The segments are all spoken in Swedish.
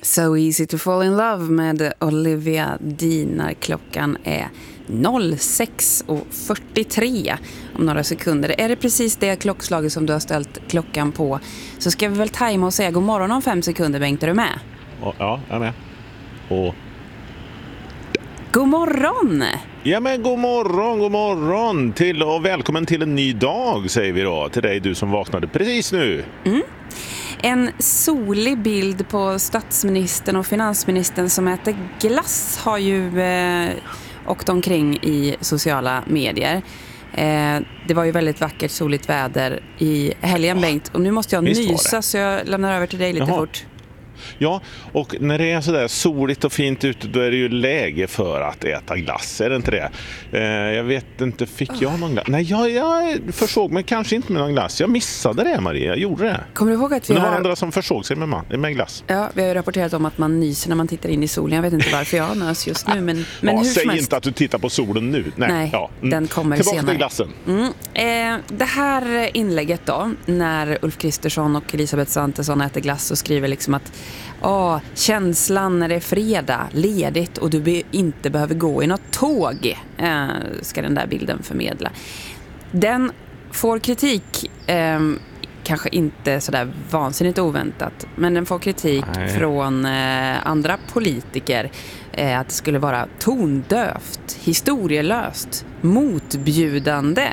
So Easy to Fall in Love med Olivia Dean när klockan är 06:43 om några sekunder. Är det precis det klockslaget som du har ställt klockan på, så ska vi väl tajma och säga god morgon om 5 sekunder. Bengt, är du med? Ja, jag är med. Och... God morgon! Ja, men god morgon till och välkommen till en ny dag, säger vi då. Till dig, du som vaknade precis nu. En solig bild på statsministern och finansministern som äter glass har ju åkt omkring i sociala medier. Det var ju väldigt vackert soligt väder i helgen, Bengt. Och nu måste jag nysa, så jag lämnar över till dig lite fort. Ja, och när det är så där soligt och fint ute, då är det ju läge för att äta glass, är det inte det? Jag vet inte, fick jag någon glass? Nej, jag försåg mig kanske inte med någon glass. Jag missade det, Maria, jag gjorde det. Kommer du ihåg att vi har... Det var andra som försåg sig med glass. Ja, vi har ju rapporterat om att man nyser när man tittar in i solen. Jag vet inte varför jag nös just nu, men hur säg som helst. Inte att du tittar på solen nu. Nej, den kommer tillbaka senare. Till glassen. Det här inlägget då, när Ulf Kristersson och Elisabeth Svantesson äter glass och skriver liksom att känslan när det är fredag, ledigt och du inte behöver gå i något tåg, ska den där bilden förmedla. Den får kritik, kanske inte sådär vansinnigt oväntat, men den får kritik från andra politiker, att det skulle vara tondövt, historielöst, motbjudande.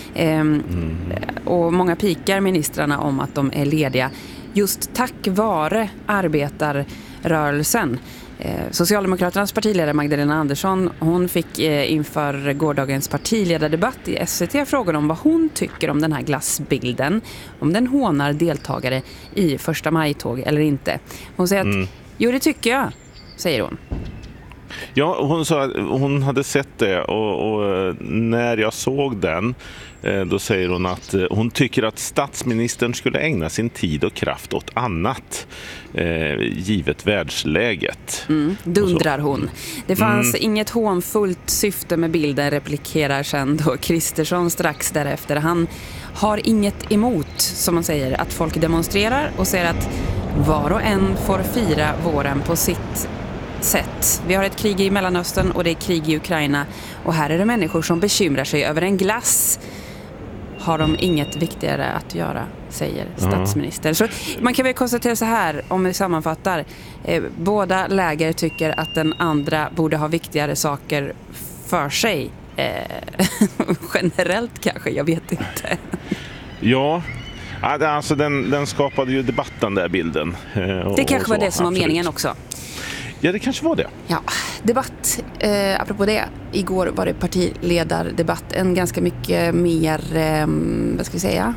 Och många pikar ministrarna om att de är lediga just tack vare arbetarrörelsen. Socialdemokraternas partiledare Magdalena Andersson, hon fick inför gårdagens partiledardebatt i SVT frågan om vad hon tycker om den här glassbilden, om den hånar deltagare i första maj-tåg eller inte. Hon säger att jo, det tycker jag, säger hon. Ja, hon sa att hon hade sett det och när jag såg den, då säger hon att hon tycker att statsministern skulle ägna sin tid och kraft åt annat, givet världsläget. Dundrar hon. Det fanns inget hånfullt syfte med bilden, replikerar sen då Kristersson strax därefter. Han har inget emot, som man säger, att folk demonstrerar och säger att var och en får fira våren på sitt sätt. Vi har ett krig i Mellanöstern och det är krig i Ukraina, och här är det människor som bekymrar sig över en glass. Har de inget viktigare att göra, säger statsministern. Så man kan väl konstatera så här, om vi sammanfattar. Båda läger tycker att den andra borde ha viktigare saker för sig. Generellt kanske, jag vet inte. Ja, alltså den skapade ju debatten, där bilden. Det kanske var det som var meningen också. Ja, det kanske var det. Ja, debatt. Apropå det, igår var det partiledardebatt. En ganska mycket mer, vad ska vi säga,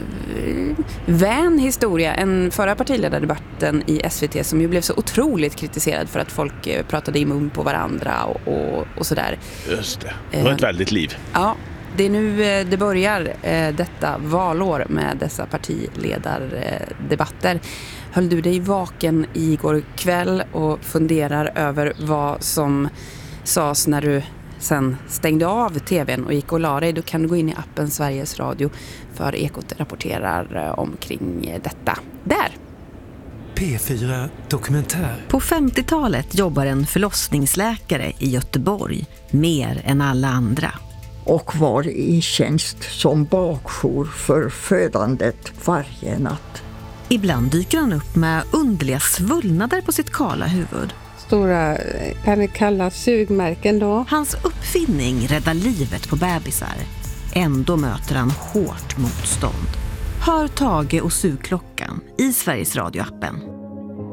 vän historia än förra partiledardebatten i SVT, som ju blev så otroligt kritiserad för att folk pratade i mun på varandra och sådär. Just det, det var ett väldigt liv. Ja, det är nu det börjar, detta valår med dessa partiledardebatter. Höll du dig vaken igår kväll och funderar över vad som sades när du sen stängde av tvn och gick och la dig? Då kan du gå in i appen Sveriges Radio, för Ekot rapporterar omkring detta. Där! P4 Dokumentär. På 50-talet jobbar en förlossningsläkare i Göteborg mer än alla andra. Och var i tjänst som bakjour för födandet varje natt. Ibland dyker han upp med underliga svullnader på sitt kala huvud. Stora, kan det kallas sugmärken då? Hans uppfinning räddar livet på bebisar. Ändå möter han hårt motstånd. Hör Tage och sugklockan i Sveriges Radio-appen.